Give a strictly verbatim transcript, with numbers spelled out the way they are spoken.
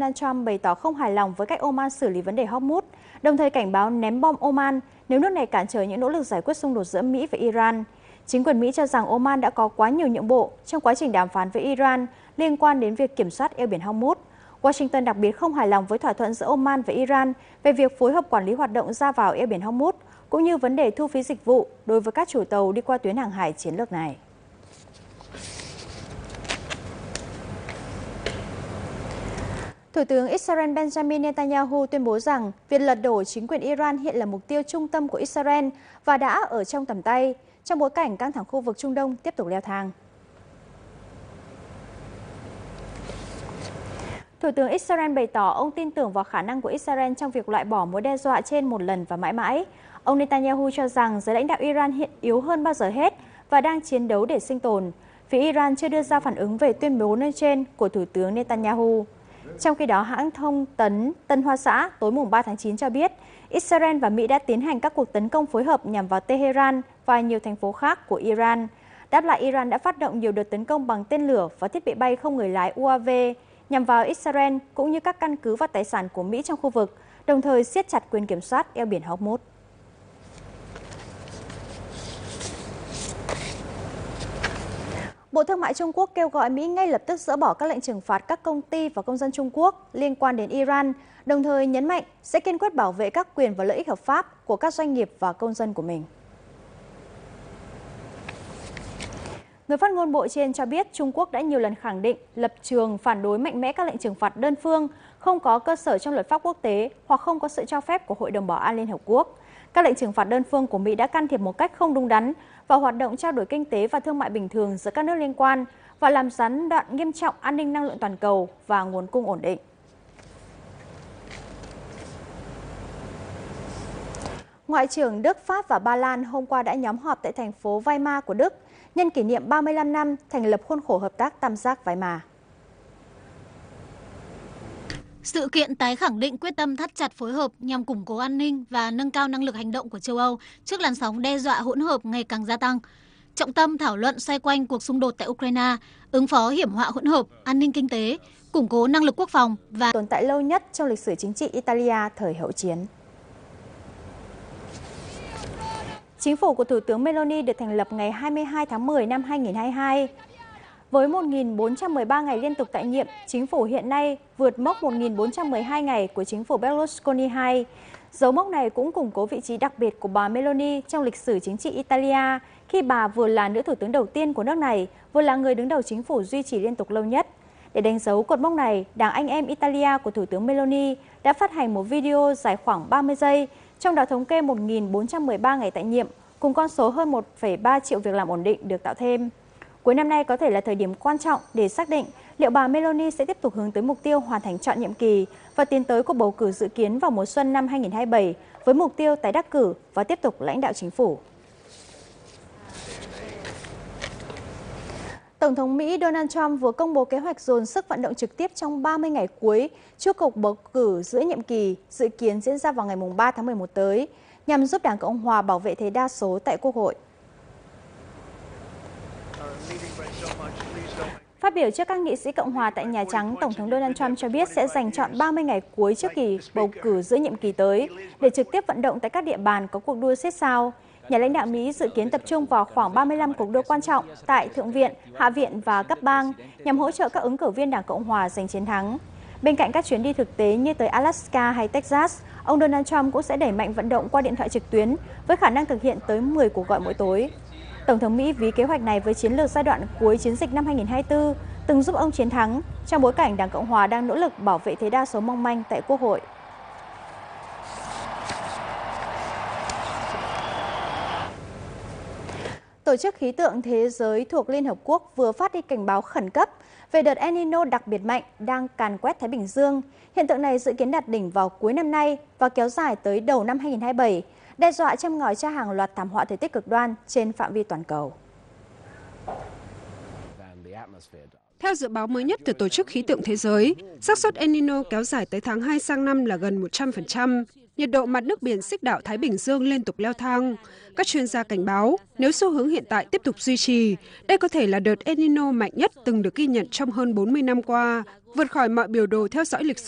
Donald Trump bày tỏ không hài lòng với cách Oman xử lý vấn đề Hormuz, đồng thời cảnh báo ném bom Oman nếu nước này cản trở những nỗ lực giải quyết xung đột giữa Mỹ và Iran. Chính quyền Mỹ cho rằng Oman đã có quá nhiều nhượng bộ trong quá trình đàm phán với Iran liên quan đến việc kiểm soát eo biển Hormuz. Washington đặc biệt không hài lòng với thỏa thuận giữa Oman và Iran về việc phối hợp quản lý hoạt động ra vào eo biển Hormuz, cũng như vấn đề thu phí dịch vụ đối với các chủ tàu đi qua tuyến hàng hải chiến lược này. Thủ tướng Israel Benjamin Netanyahu tuyên bố rằng việc lật đổ chính quyền Iran hiện là mục tiêu trung tâm của Israel và đã ở trong tầm tay, trong bối cảnh căng thẳng khu vực Trung Đông tiếp tục leo thang. Thủ tướng Israel bày tỏ ông tin tưởng vào khả năng của Israel trong việc loại bỏ mối đe dọa trên một lần và mãi mãi. Ông Netanyahu cho rằng giới lãnh đạo Iran hiện yếu hơn bao giờ hết và đang chiến đấu để sinh tồn. Phía Iran chưa đưa ra phản ứng về tuyên bố nêu trên của Thủ tướng Netanyahu. Trong khi đó, hãng thông tấn Tân Hoa Xã tối mùng ba tháng chín cho biết Israel và Mỹ đã tiến hành các cuộc tấn công phối hợp nhằm vào Tehran và nhiều thành phố khác của Iran. Đáp lại, Iran đã phát động nhiều đợt tấn công bằng tên lửa và thiết bị bay không người lái u a vê nhằm vào Israel cũng như các căn cứ và tài sản của Mỹ trong khu vực, đồng thời siết chặt quyền kiểm soát eo biển Hormuz. Bộ Thương mại Trung Quốc kêu gọi Mỹ ngay lập tức dỡ bỏ các lệnh trừng phạt các công ty và công dân Trung Quốc liên quan đến Iran, đồng thời nhấn mạnh sẽ kiên quyết bảo vệ các quyền và lợi ích hợp pháp của các doanh nghiệp và công dân của mình. Người phát ngôn bộ trên cho biết Trung Quốc đã nhiều lần khẳng định lập trường phản đối mạnh mẽ các lệnh trừng phạt đơn phương, không có cơ sở trong luật pháp quốc tế hoặc không có sự cho phép của Hội đồng Bảo an Liên Hợp Quốc. Các lệnh trừng phạt đơn phương của Mỹ đã can thiệp một cách không đúng đắn vào hoạt động trao đổi kinh tế và thương mại bình thường giữa các nước liên quan và làm gián đoạn nghiêm trọng an ninh năng lượng toàn cầu và nguồn cung ổn định. Ngoại trưởng Đức, Pháp và Ba Lan hôm qua đã nhóm họp tại thành phố Weimar của Đức nhân kỷ niệm ba mươi lăm năm thành lập khuôn khổ hợp tác tam giác Weimar. Sự kiện tái khẳng định quyết tâm thắt chặt phối hợp nhằm củng cố an ninh và nâng cao năng lực hành động của châu Âu trước làn sóng đe dọa hỗn hợp ngày càng gia tăng. Trọng tâm thảo luận xoay quanh cuộc xung đột tại Ukraine, ứng phó hiểm họa hỗn hợp, an ninh kinh tế, củng cố năng lực quốc phòng và tồn tại lâu nhất trong lịch sử chính trị Italia thời hậu chiến. Chính phủ của Thủ tướng Meloni được thành lập ngày hai mươi hai tháng mười năm hai nghìn không trăm hai mươi hai. Với một nghìn bốn trăm mười ba ngày liên tục tại nhiệm, chính phủ hiện nay vượt mốc một nghìn bốn trăm mười hai ngày của chính phủ Berlusconi hai. Dấu mốc này cũng củng cố vị trí đặc biệt của bà Meloni trong lịch sử chính trị Italia, khi bà vừa là nữ thủ tướng đầu tiên của nước này, vừa là người đứng đầu chính phủ duy trì liên tục lâu nhất. Để đánh dấu cột mốc này, Đảng Anh em Italia của Thủ tướng Meloni đã phát hành một video dài khoảng ba mươi giây, trong đó thống kê một nghìn bốn trăm mười ba ngày tại nhiệm, cùng con số hơn một phẩy ba triệu việc làm ổn định được tạo thêm. Cuối năm nay có thể là thời điểm quan trọng để xác định liệu bà Meloni sẽ tiếp tục hướng tới mục tiêu hoàn thành trọn nhiệm kỳ và tiến tới cuộc bầu cử dự kiến vào mùa xuân năm hai nghìn không trăm hai mươi bảy với mục tiêu tái đắc cử và tiếp tục lãnh đạo chính phủ. Tổng thống Mỹ Donald Trump vừa công bố kế hoạch dồn sức vận động trực tiếp trong ba mươi ngày cuối trước cuộc bầu cử giữa nhiệm kỳ dự kiến diễn ra vào ngày ba tháng mười một tới, nhằm giúp Đảng Cộng hòa bảo vệ thế đa số tại Quốc hội. Phát biểu trước các nghị sĩ Cộng hòa tại Nhà Trắng, Tổng thống Donald Trump cho biết sẽ dành trọn ba mươi ngày cuối trước kỳ bầu cử giữa nhiệm kỳ tới để trực tiếp vận động tại các địa bàn có cuộc đua siết sao. Nhà lãnh đạo Mỹ dự kiến tập trung vào khoảng ba mươi lăm cuộc đua quan trọng tại Thượng viện, Hạ viện và cấp bang nhằm hỗ trợ các ứng cử viên Đảng Cộng hòa giành chiến thắng. Bên cạnh các chuyến đi thực tế như tới Alaska hay Texas, ông Donald Trump cũng sẽ đẩy mạnh vận động qua điện thoại trực tuyến với khả năng thực hiện tới mười cuộc gọi mỗi tối. Tổng thống Mỹ ví kế hoạch này với chiến lược giai đoạn cuối chiến dịch năm hai nghìn không trăm hai mươi tư, từng giúp ông chiến thắng trong bối cảnh Đảng Cộng hòa đang nỗ lực bảo vệ thế đa số mong manh tại Quốc hội. Tổ chức Khí tượng Thế giới thuộc Liên Hợp Quốc vừa phát đi cảnh báo khẩn cấp về đợt El Nino đặc biệt mạnh đang càn quét Thái Bình Dương. Hiện tượng này dự kiến đạt đỉnh vào cuối năm nay và kéo dài tới đầu năm hai nghìn không trăm hai mươi bảy, đe dọa châm ngòi cho hàng loạt thảm họa thời tiết cực đoan trên phạm vi toàn cầu. Theo dự báo mới nhất từ Tổ chức Khí tượng Thế giới, xác suất El Nino kéo dài tới tháng hai sang năm là gần một trăm phần trăm. Nhiệt độ mặt nước biển xích đạo Thái Bình Dương liên tục leo thang. Các chuyên gia cảnh báo, nếu xu hướng hiện tại tiếp tục duy trì, đây có thể là đợt El Nino mạnh nhất từng được ghi nhận trong hơn bốn mươi năm qua, vượt khỏi mọi biểu đồ theo dõi lịch sử